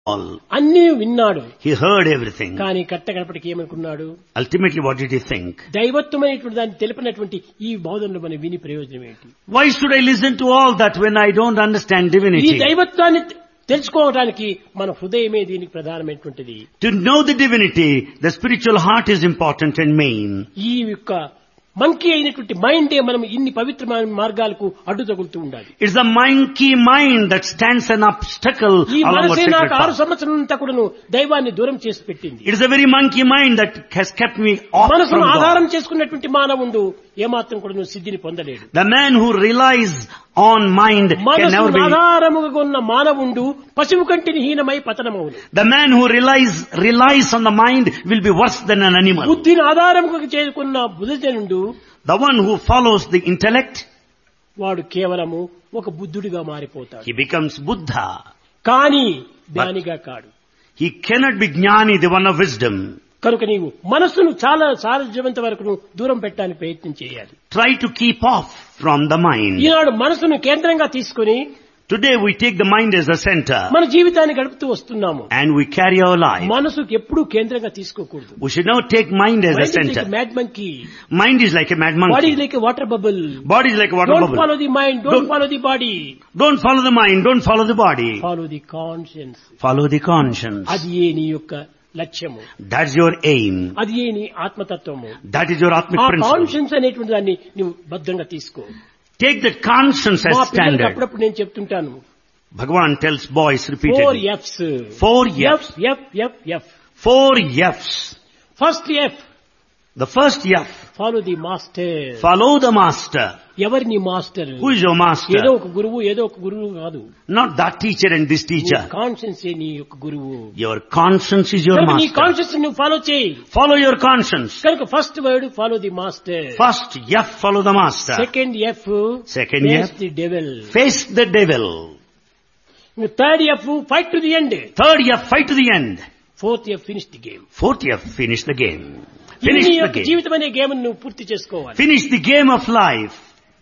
all. అన్నీ విన్నాడు. He heard everything. కానీ కట్టగడపటికి ఏమనుకున్నాడు? Ultimately, what did he think? దైవత్వమైనటువంటి దాన్ని తెలిపినటువంటి ఈ బోధనలు మనం విని ప్రయోజనం ఏంటి? Why should I listen to all that when I don't understand ఈ divinity? దైవత్వాన్ని తెలుసుకోవడానికి మన హృదయమే దీనికి ప్రధానమైనటువంటిది. To know the divinity, the spiritual heart is important and main. ఈ యొక్క మంకీ అయినటువంటి మైండే మనం ఇన్ని పవిత్రమైన మార్గాలకు అడ్డు తగులుతూ ఉండాలి. It's the monkey mind that stands an obstacle ఈ along మనసే the నాకు 6 sacred path. సంవత్సరాలంతా కూడాను దైవాన్ని దూరం చేసి పెట్టింది. It is a very monkey mind that has kept me off మనసును from ఆధారం God. చేసుకున్నటువంటి మానవుడు ఏమాత్రం కూడాను సిద్ధిని పొందలేడు. The man who relies on mind can never మనసును be. ఆధారముగా ఉన్న మానవుడు పశువు కంటిని హీనమై పతనమవును. The man who relies on the mind will be worse than an animal. బుద్ధిని ఆధారముగా చేసుకున్న బుద్ధజనుడు The one who follows the intellect, వాడు కేవలము ఒక బుద్ధుడిగా మారిపోతాడు. he becomes Buddha. కానీ జ్ఞానిగా కాడు. He cannot be Jnani, the one of wisdom. కనుక నీవు మనస్సును చాలా సాధ్యమంత వరకు దూరం పెట్టడానికి ప్రయత్నం చేయాలి. Try to keep off from the mind. ఈనాడు మనసును కేంద్రంగా తీసుకుని Today we take the mind as a center మన జీవితాన్ని గడుపుతూ వస్తున్నాము. and we carry our life. మనసుకు ఎప్పుడూ కేంద్రంగా తీసుకోకూడదు. We should not take mind as a center. Mad monkey, Mind is like a mad body monkey. Like water bubble. Body is like a water don't bubble. Follow the mind, don't follow the body, Don't follow the mind, don't follow the body. Follow the conscience. Follow the conscience. అది ఏ నీ యొక్క లక్ష్యము, That's your aim. అది ఏ నీ ఆత్మతత్వము. That is your Atmic ఆ principle. Conscience అనేటువంటి దాన్ని నువ్వు భద్రంగా తీసుకో. Take that conscience మా as పిల్లలకి standard. అప్పుడప్పుడు నేను చెప్తుంటాను, Bhagavan tells boys 4 repeatedly. F's. 4 F, F's. F, F, F. 4 F's. First F, The first F. Follow the master. Follow the master. ఎవరి నీ మాస్టర్? Who is your ఏదో master? ఒక గురువు, ఏదో ఒక గురువు కాదు. Not that teacher and this teacher. Conscience నీ యొక్క గురువు. Your conscience is your కనుక నీ master. కాన్షియన్స్ నువ్వు ఫాలో చేయి. Follow your conscience. కనుక first word follow the master. First F, follow the master. Second F, Second F, the devil. face the devil. Third F, fight to the end. Third F, fight to the end. Fourth F, finish the game. Fourth F, finish the game. నీ Finish the యొక్క game. జీవితం అనే game నువ్వు పూర్తి చేసుకోవాలి. Finish the game of life.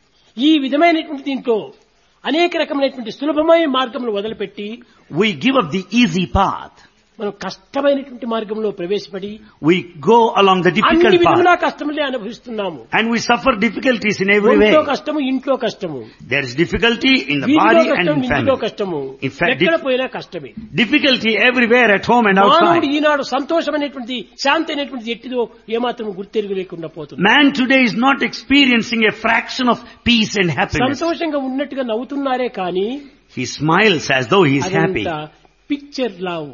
ఈ విధమైనటువంటి దీంట్లో అనేక రకమైనటువంటి సులభమైన మార్గములు వదిలిపెట్టి We give up the easy path. మనం కష్టమైనటువంటి మార్గంలో ప్రవేశపడి We go along the అన్ని difficult విధములా path. కష్టములే అనుభవిస్తున్నాము. And we suffer difficulties in every way. ఒంట్లో కష్టము, ఇంట్లో కష్టము, There is difficulty in the వీధిలో body and కష్టం, in ఇంట్లో family. కష్టము, In fact, ఎక్కడ పోయినా కష్టమే. difficulty everywhere at home and మానవుడు outside. ఈనాడు సంతోషం అనేటువంటి శాంతి అనేటువంటి ఎట్టిదో ఏమాత్రం గుర్తెరుగు లేకుండా పోతుంది. Man today is not experiencing a fraction of peace and happiness. సంతోషంగా ఉన్నట్టుగా నవ్వుతున్నారే కానీ He smiles as though he is happy. Picture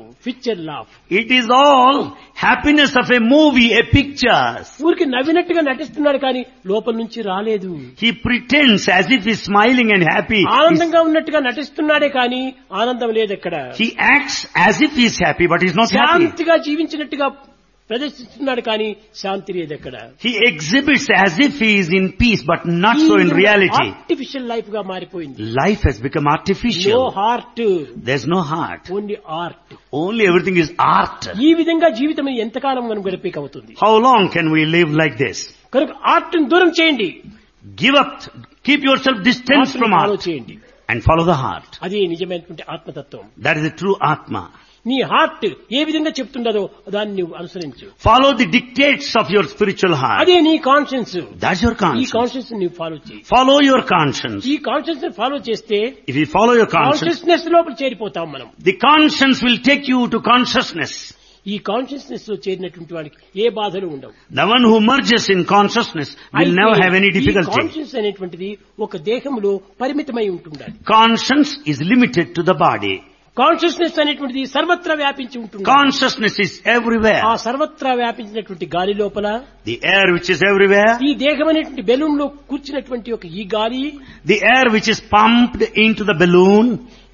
లావ్. It is all happiness of a movie, a picture. ఊరికి నవ్వినట్టుగా నటిస్తున్నాడు కానీ లోపల నుంచి రాలేదు. He pretends as if he is smiling and happy. ఆనందంగా ఉన్నట్టుగా నటిస్తున్నాడే కానీ ఆనందం లేదు ఎక్కడ. He acts as if he is happy, but he is not happy. శాంతిగా జీవించినట్టుగా ప్రదర్శిస్తున్నాడు కానీ శాంతి లేదు ఎక్కడ. He exhibits as if he is in peace, but not so in reality. Artificial life గా మారిపోయింది. Life has become no artificial. Heart, There's no heart. Only art. Only everything is art. ఈ విధంగా జీవితం ఎంతకాలం మనం గడిపేకవుతుంది. How long can we live like this? కనుక art ని దూరం చేయండి, Give up, keep yourself distant from follow art చేయండి. and follow the heart. అది నిజమైనటువంటి ఆత్మతత్వం. That is the true Atma. నీ హార్ట్ ఏ విధంగా చెప్తుండదో దాన్ని నువ్వు అనుసరించు. Follow the dictates of your spiritual heart. అదే నీ కాన్షియన్స్. That's your ఈ conscience. కాన్షియన్స్ నువ్వు ఫాలో చేయి. Follow your conscience. ఈ కాన్షియన్స్ ని ఫాలో చేస్తే If you follow your conscience, consciousness లోపల చేరిపోతాం మనం. the conscience will take you to consciousness. ఈ కాన్షియస్నెస్ లో చేరినటువంటి వాడికి ఏ బాధలు ఉండవు. The one who merges in consciousness will never have any difficulty. Conscious అనేటువంటిది ఒక దేహంలో పరిమితమై ఉంటుండాలి. Conscience is limited to the body. Consciousness అనేటువంటిది సర్వత్రా వ్యాపించి ఉంటుంది. Consciousness is everywhere. ఆ సర్వత్రా వ్యాపించినటువంటి గాలి లోపల The air which is everywhere, ఈ దేహం అనేటువంటి బెలూన్ లో కూర్చున్నటువంటి ఒక ఈ గాలి, the air which is pumped into the balloon,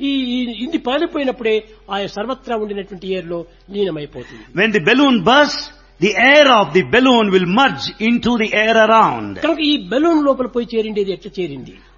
ఇది పాలిపోయినప్పుడే ఆ సర్వత్రా ఉండినటువంటి ఎయిర్ లో లీనమైపోతుంది. when the balloon bursts, the air of the balloon will merge into the air around. కనుక ఈ బెలూన్ లోపల పోయి చేరిండేది ఎట్లా చేరింది?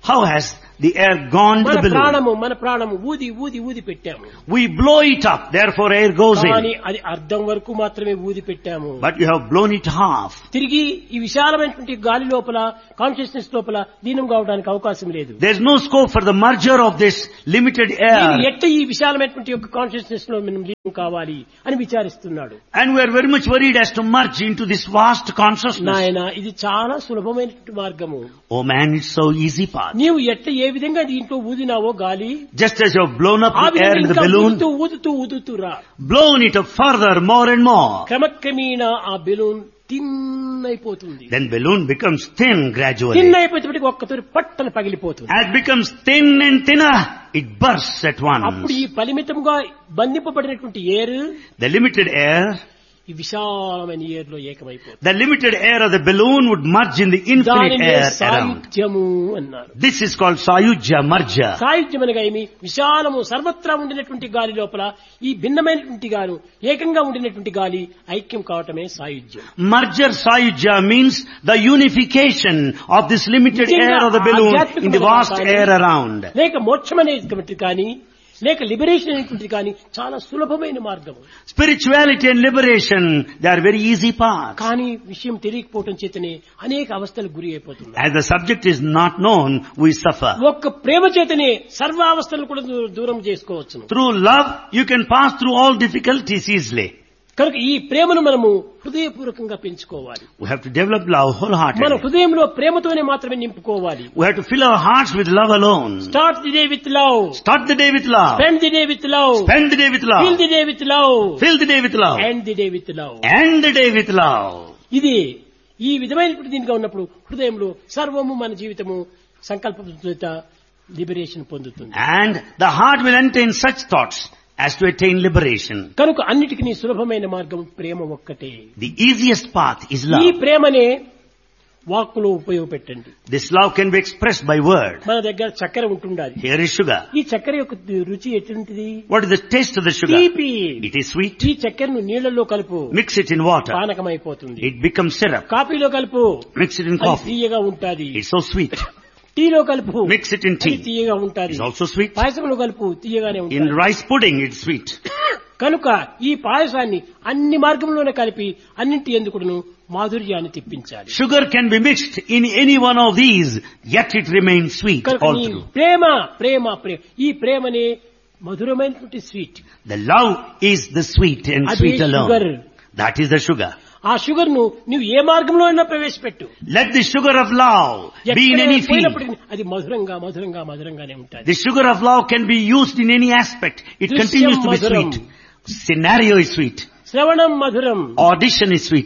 How has the air gone to మన the balloon? మన ప్రాణము ఊది ఊది ఊది పెట్టాము. We blow it up, therefore air goes కానీ in. అది అర్ధం వరకు మాత్రమే ఊది పెట్టాము. But you have blown it half. తిరిగి ఈ విశాలమైనటువంటి గాలి లోపల కాన్షియస్నెస్ లోపల లీనం కావడానికి అవకాశం లేదు. There is no scope for the merger of this limited air. ఎట్ట ఈ విశాలమైనటువంటి యొక్క కాన్షియస్నెస్ లో మనం లీనం కావాలి అని విచారిస్తున్నాడు. And we are very much worried as to merge into this vast consciousness. నాయన ఇది చాలా సులభమైనటువంటి మార్గము. Oh man, it's so easy path. నీవు ఎట్ట ఏ విధంగా దీంట్లో ఊదినావో గాలి Just as you have blown up ఆ the air in the విధంగా balloon, ఊదుతూ రా. blown it up further, more and more. క్రమక్రమేణా ఆ బెలూన్ థిన్ అయిపోతుంది. Then balloon becomes thin gradually. Thin అయిపోయేటప్పటికి ఒక్కతోరి పట్టన పగిలిపోతుంది. As it becomes thin and thinner, it bursts at అప్పుడు once. ఈ పరిమితంగా బంధింపబడినటువంటి air The limited air, ఈ విశాలమైన ఎయిర్ లో ఏకమైపోతుంది. the limited air of the balloon would merge in the infinite దానిని air around. సాయుధ్యము అన్నారు. This is called Sayujya merger. సాయుధ్యం అనగా ఏమి? విశాలము సర్వత్రా ఉండినటువంటి గాలి లోపల ఈ భిన్నమైనటువంటి గాలి ఏకంగా ఉండినటువంటి గాలి ఐక్యం కావటమే సాయుధ్యం. Merger Sayujya means the unification of this limited air of the balloon in the vast air around. లేక మోక్షం అనేటువంటిది కానీ లేక లిబరేషన్ అనేటువంటిది కానీ చాలా సులభమైన మార్గం. Spirituality and liberation, they are very easy paths. కానీ విషయం తెలియకపోవటం చేతనే అనేక అవస్థలకు గురి అయిపోతుంది. As the subject is not known, we suffer. ఒక్క ప్రేమ చేతనే సర్వ అవస్థలను కూడా దూరం చేసుకోవచ్చును. Through love, you can pass through all difficulties easily. కనుక ఈ ప్రేమను మనము హృదయపూర్వకంగా పెంచుకోవాలి. We have to develop love మన wholeheartedly. హృదయంలో ప్రేమతోనే మాత్రమే నింపుకోవాలి. We have to fill our hearts with love alone. Start the day with love. Start the day with love. Spend the day with love. Spend the day with fill love. The day with love. Fill the day with love. End the day with love. End the day with love. ఇది ఈ విధమైనటువంటి దీనిగా ఉన్నప్పుడు హృదయంలో సర్వము మన జీవితము సంకల్ప లిబరేషన్ పొందుతుంది. And the heart will entertain such thoughts as to attain liberation. కనుక అన్నిటికీ సులభమైన మార్గం ప్రేమ ఒక్కటే. The easiest path is ఈ love. ప్రేమనే వాక్కులో ఉపయోగపెట్టండి. This love can be expressed by word. మన దగ్గర చక్కెర ఉంటుండాలి. Here is sugar. ఈ చక్కెర యొక్క రుచి ఎటువంటిది? What is the taste of the sugar? తీపి. It is sweet. ఈ చక్కెరను నీళ్లలో కలుపు. Mix it in water. పానకమైపోతుంది. It becomes syrup. కాఫీలో కలుపు. Mix it in అది coffee. తీయగా ఉంటాది. It's so sweet. టీలో కలుపు. Mix it in అది tea. తీయగా ఉంటాది. It's also sweet. పాయసంలో కలుపు తీయగానే In ఉంటుంది. rice pudding, it's sweet. కనుక ఈ పాయసాన్ని అన్ని మార్గంలోనే కలిపి అన్నింటి ఎందుకును మాధుర్యాన్ని తెప్పించాలి. Sugar can be mixed in any one of these, yet it remains sweet కనుక all ఈ through. ప్రేమ ప్రేమ ప్రేమ ఈ ప్రేమనే మధురమైనటువంటి sweet. The love is the sweet and అదే sweet sugar. alone. That is the sugar. ఆ షుగర్ ను నువ్వు ఏ మార్గంలో అయినా ప్రవేశపెట్టు. Let the sugar of love be in any field. అది మధురంగా మధురంగా మధురంగానే ఉంటుంది. The sugar of love can be used in any aspect. It Drishyam continues to be madhuram. sweet. Scenario is sweet. శ్రవణం మధురం. Audition is sweet.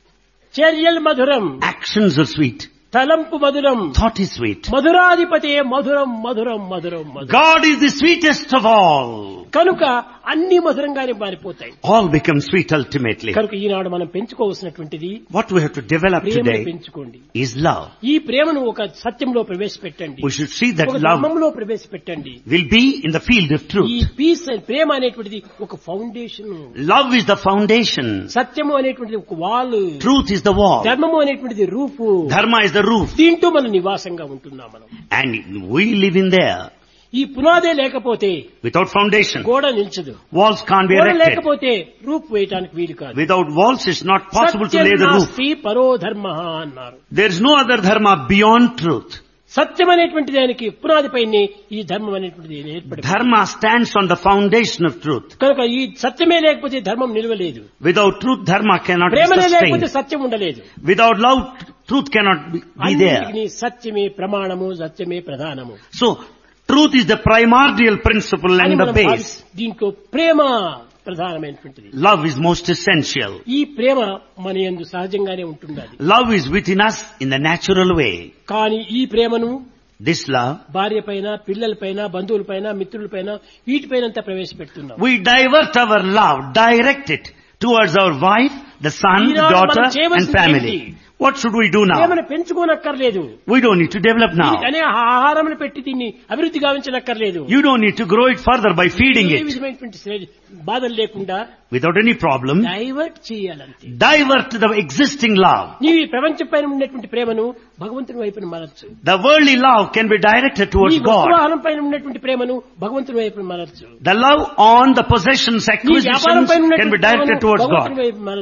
చర్యల్ మధురం. Actions are sweet. తలంపు మధురం. Thought is sweet. మధురాధిపతే మధురం మధురం మధురం మధురం. God is the sweetest of all. కనుక అన్ని మధురంగానే మారిపోతాయి. All become sweet ultimately. కనుక ఈనాడు మనం పెంచుకోవాల్సినటువంటిది What we have to develop ప్రేమను today పెంచుకోండి. is love. ఈ ప్రేమను ఒక సత్యంలో ప్రవేశపెట్టండి. We should see that ఒక love ధర్మంలో ప్రవేశపెట్టండి. will be in the field of ఈ truth. పీస్ ప్రేమ అనేటువంటిది ఒక foundation. Love is the foundation. సత్యము అనేటువంటిది ఒక wall. Truth is the wall. ధర్మము అనేటువంటిది రూపు. Dharma is the roof. దీంట్లో మనం నివాసంగా ఉంటున్నాం మనం. And we live in there. ఈ పునాదే లేకపోతే Without foundation, గోడ నిల్చదు. walls can't be గోడ erected. లేకపోతే రూపు వేయటానికి వీలు కాదు. Without walls, it's not possible to lay the roof. సత్యనాస్తి పరో ధర్మ అన్నారు. There is no other dharma beyond truth. సత్యం అనేటువంటి దానికి పునాదిపైనే ఈ ధర్మం అనేటువంటిది ఏర్పడింది. Dharma stands on the foundation of truth. కనుక ఈ సత్యమే లేకపోతే ధర్మం నిలవలేదు. Without truth, dharma cannot be ప్రేమనే లేకపోతే sustained. సత్యం ఉండలేదు. Without love, truth cannot be there. అన్నిటికీ సత్యమే ప్రమాణము, సత్యమే ప్రధానము. So, truth is the primordial principle అని and the మనం base. దీంట్లో ప్రేమ ప్రధానమైనటువంటిది. Love is most essential. ఈ ప్రేమ మన యందు సహజంగానే ఉంటుండాలి. Love is within us in the natural way. కానీ ఈ ప్రేమను This love, భార్య పైన, పిల్లల పైన, బంధువుల పైన, మిత్రుల పైన వీటిపైన ప్రవేశపెడుతున్నాం. we divert our love, direct it towards our wife, the son, the Eenadu daughter మనం చేయవలసింది and family. ఏంటి? What should we do now? ప్రేమను పెంచుకోనక్కర్లేదు. We don't need to develop now. అనే ఆహారమును పెట్టి దీన్ని అభివృద్ధి గావించనక్కర్లేదు. You don't need to grow it further by feeding A it. విధమైనటువంటి బాధలు లేకుండా Without any problem. Divert చేయాలంతే. Divert the existing love. నీవు ఈ ప్రపంచం పైన ఉన్నటువంటి ప్రేమను భగవంతుని వైపున మరల్చు. The worldly love can be directed towards God. వాహనం పైన ఉన్నటువంటి ప్రేమను భగవంతుని వైపున మరల్చు. The love on the possessions, acquisitions can be directed towards God.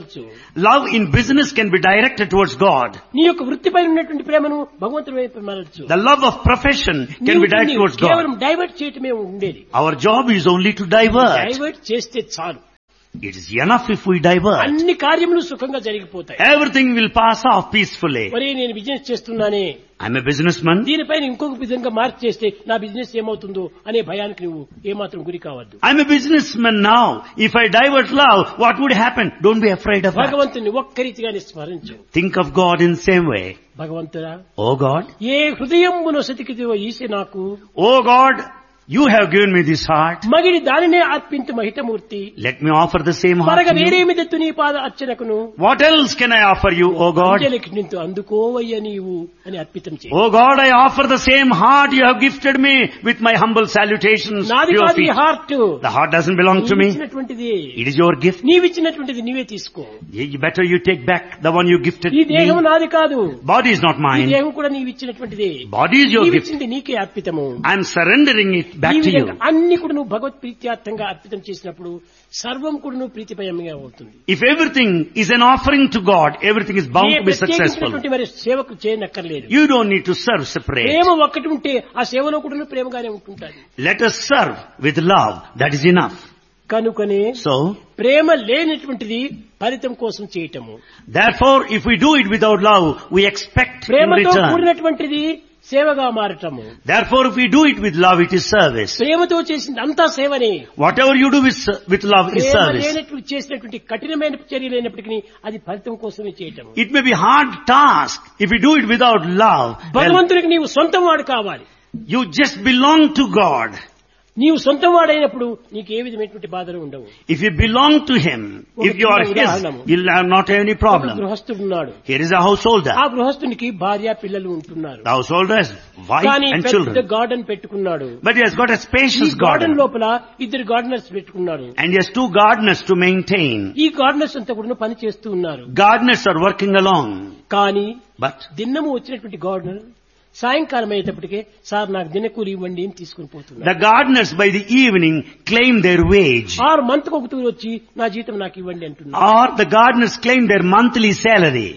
Love in business can be directed towards God. నీ యొక్క వృత్తి పైన ఉన్నటువంటి ప్రేమను భగవంతుని వైపున మరల్చు. The love of profession can be directed towards God. కేవలం డైవర్ట్ చేయటమే ఉండేది. Our job is only to divert. Divert చేస్తే చాలు. It is enough if we divert. అన్ని కార్యములు సుఖంగా జరిగిపోతాయి. Everything will pass off peacefully. మరి నేను బిజినెస్ చేస్తున్నానే, I'm a businessman. దీనిపైన ఇంకొక విధంగా మార్పు చేస్తే నా బిజినెస్ ఏమవుతుందో అనే భయానికి నువ్వు ఏమాత్రం గురి కావద్దు. I'm a businessman now. If I divert love, what would happen? Don't be afraid of that. భగవంతుని ఒక్కరీతిగానే స్మరించు. Think of God in the same way. భగవంతుడా, Oh God. ఏ హృదయమును సతికిదివో ఈసే నాకు. Oh God, you have given me this heart. మగిడి దానినే అర్పించు మహితమూర్తి. Let me offer the same heart మరగ to you. వేరేమిదెత్తు నీ పాద అర్చనకును. What else can I offer you, O God? అంజలికి నింతు అందుకోవయ్య నీవు అని అర్పితం చేయి. O God, I offer the same heart you have gifted me with my humble salutations to నాది your కాదు ఈ feet. Heart. The heart doesn't belong to me. ఇచ్చినటువంటిది. It is your gift. నీవిచ్చినటువంటిది నీవే తీసుకో. Better you take back the one you gifted ఈ దేహం me. నాది కాదు. Body is not ఈ mine. దేహం కూడా నీవిచ్చినటువంటిది. Body is your gift. నీవిచ్చింది నీకే అర్పితము. I am surrendering it back to you. అన్ని కూడా నువ్వు భగవత్ ప్రీత్యార్థంగా అర్పితం చేసినప్పుడు సర్వం కూడా నువ్వు ప్రీతిపయంగా అవుతుంది. If everything is an offering to God, everything is bound to be successful. మరి సేవకు చేయనక్కర్లేదు. You don't need to serve separate. ప్రేమ ఒక్కటి ఉంటే ఆ సేవలో కూడా నువ్వు ప్రేమగానే ఉంటుంటాది. Let us serve with love. That is enough. కనుకనే So, ప్రేమ లేనటువంటిది ఫలితం కోసం చేయటము. therefore, if we do it without love, we expect in ప్రేమతో return. కూడినటువంటిది సేవగా మారటము. Therefore, if we do it with love, it is service. ప్రేమతో చేసింది అంతా సేవనే. Whatever you do with love is Prema service. లేనటువంటి చేసినటువంటి కఠినమైన చర్యలైనప్పటికీ అది ఫలితం కోసమే చేయటము. It may be hard task. If you do it without love, well, భగవంతుడికి నీవు సొంతం వాడు కావాలి. you just belong to God. నీవు సొంతం వాడైనప్పుడు నీకు ఏ విధమైనటువంటి బాధలు ఉండవు. If you belong to Him, if you are His, you'll not have any problem. గృహస్థుడున్నాడు. Here is a householder. ఆ గృహస్థునికి భార్య పిల్లలు ఉంటున్నారు. The householder has wife కానీ and పెద్ద children. గార్డెన్ పెట్టుకున్నాడు. But he has got a spacious garden garden. లోపల ఇద్దరు gardeners పెట్టుకున్నాడు. And he has 2 gardeners to maintain. ఈ గార్డెనర్స్ అంతా కూడా పని చేస్తూ ఉన్నారు. Gardeners are working along. కానీ But దిన్నము వచ్చినటువంటి గార్డెనర్ సాయంకాలం అయ్యేటప్పటికే సార్ నాకు దినకూలి ఇవ్వండి అని తీసుకుని పోతున్నారు. the gardeners by the evening claim their wage. 6 మంత్కి ఒక తూరు వచ్చి నా జీతం నాకు ఇవ్వండి అంటున్నారు. Or the gardeners claim their monthly salary.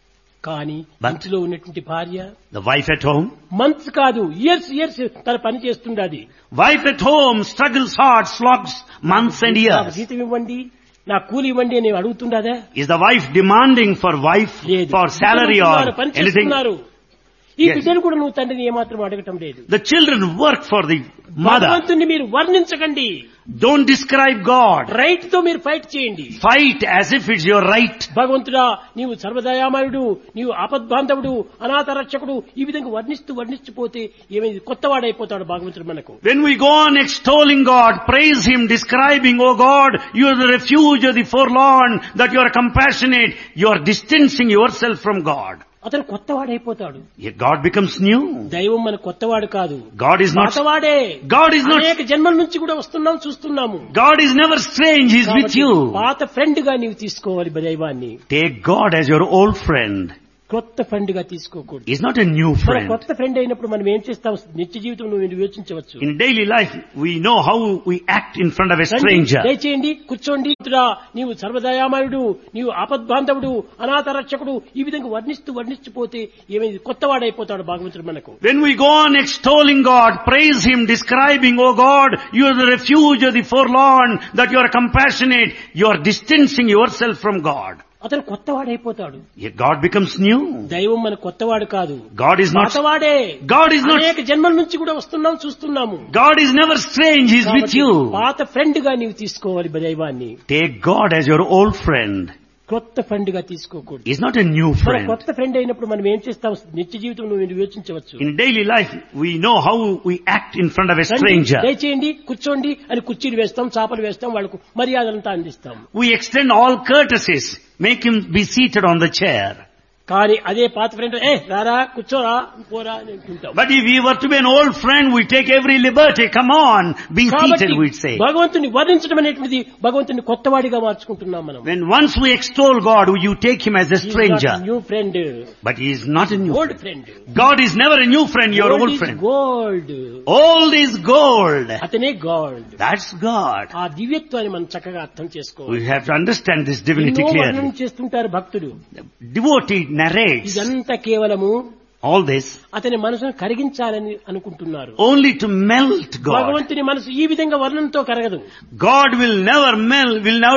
కానీ ఇంట్లో ఉన్నటువంటి భార్య, The wife at home. Months కాదు ఇయర్స్ తన పని చేస్తుండది. Wife at home struggles hard, slogs months and నాకు years. జీతం ఇవ్వండి, నా కూలి ఇవ్వండి అని అడుగుతుండదా? Is the wife demanding for for salary or పని anything? చేస్తున్నారు. ఈ Yes. బిడ్డలు కూడా నువ్వు తండ్రిని ఏమాత్రం అడగటం లేదు. The children work for the mother. భగవంతుని మీరు వర్ణించకండి. Don't describe God. రైట్ తో మీరు ఫైట్ చేయండి. Fight as if it's your right. భగవంతుడా నీవు సర్వదయామయుడు, నీవు ఆపద్బాంధవుడు, అనాథ రక్షకుడు, ఈ విధంగా వర్ణిస్తూ పోతే ఏమైంది, కొత్తవాడైపోతాడు భగవంతుడు మనకు. When we go on extolling God, praise Him, describing, oh God, you are the refuge of the forlorn, that you are compassionate, you are distancing yourself from God. అతను కొత్తవాడైపోతాడు. Yet God becomes new. దైవం మన కొత్తవాడు కాదు. God is not. కొత్తవాడే. God is not. అనేక జన్మల నుంచి కూడా వస్తున్నాం, చూస్తున్నాము. God is never strange. He is with you. పాత ఫ్రెండ్ గా నీవు తీసుకోవాలి దైవాన్ని. Take God as your old friend. కొత్త ఫ్రెండ్ గా తీసుకోకూడదు. He's not a new friend. కొత్త ఫ్రెండ్ అయినప్పుడు మనం ఏం చేస్తాం, నిత్య జీవితంలో మీరు యోచించవచ్చు. In daily life, we know how we act in front of a stranger. దయచేయండి, కూర్చోండి, నీవు సర్వదయామయుడు, నీవు ఆపద్బాంధవుడు, అనాథ రక్షకుడు, ఈ విధంగా వర్ణిస్తూ పోతే ఏమైంది, కొత్తవాడైపోతాడు భగవంతుడు మనకు. When we go on extolling God, praise Him, describing, oh God, you are the refuge of the forlorn, that you are compassionate, you are distancing yourself from God. అతను కొత్తవాడైపోతాడు. Yet God becomes new. దైవం మన కొత్తవాడు కాదు. God is not. కొత్తవాడే. God is not. అనేక జన్మల నుంచి కూడా వస్తున్నాం, చూస్తున్నాము. God is never strange. He is with you. పాత ఫ్రెండ్ గా నీవు తీసుకోవాలి దైవాన్ని. Take God as your old friend. కొత్త ఫ్రెండ్ గా తీసుకోకూడదు. He's not a new friend. కొత్త ఫ్రెండ్ అయినప్పుడు మనం ఏం చేస్తాం, నిత్య జీవితంలో మీరు యోచించవచ్చు. In daily life, we know how we act in front of a stranger. దయచేయండి, కూర్చోండి అని కుర్చీలు వేస్తాం, చాపలు వేస్తాం, వాళ్ళకు మర్యాదలంతా అందిస్తాం. We extend all courtesies, make him be seated on the chair. కానీ అదే పాత ఫ్రెండ్ రారా కూర్చోరా పోరా అని అంటుంటాం. But if we were to be an old friend, we take every liberty. Come on, be seated, we'd say. భగవంతుని వర్ణించడం అనేటువంటిది భగవంతుని కొత్తవాడిగా మార్చుకుంటున్నాం మనం. When once we extol God, you take him as a stranger. New friend. But he is not a new old friend. friend. God is never a new friend, your old friend. Gold. Old is gold. అతనే God. That's God. ఆ దివ్యత్వాన్ని మనం చక్కగా అర్థం చేసుకోవాలి. We have to understand this divinity clearly. చేస్తుంటారు భక్తులు. Devotee narrates ఇదంతా కేవలము all this అతని మనసును కరిగించాలని అనుకుంటున్నారు. only to melt God. భగవంతుని మనసు ఈ విధంగా వర్ణంతో కరగదు. God will never melt, will never